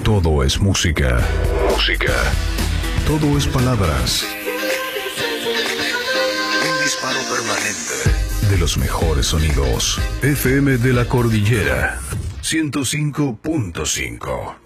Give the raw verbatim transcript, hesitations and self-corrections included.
Todo es música. Música. Todo es palabras. Un disparo permanente de los mejores sonidos. F M de la Cordillera ciento cinco punto cinco.